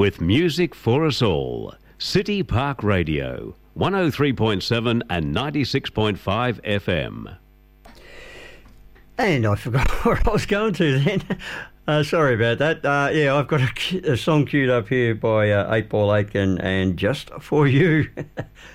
with music for us all. City Park Radio, 103.7 and 96.5 FM. And I forgot where I was going to then. Sorry about that. I've got a song queued up here by 8 Ball Aitken and Just For You.